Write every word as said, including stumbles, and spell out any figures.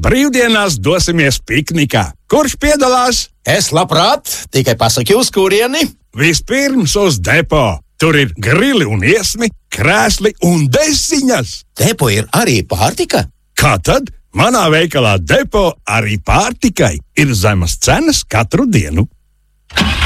brīvdienās dosimies piknikā. Kurš piedalās? Es labprāt, tikai pasaki uz kurieni. Vispirms uz depo. Tur ir grili un iesmi, krēsli un desiņas. Depo ir arī pārtika? Kā tad? Manā veikalā depo arī pārtikai ir zemas cenas katru dienu.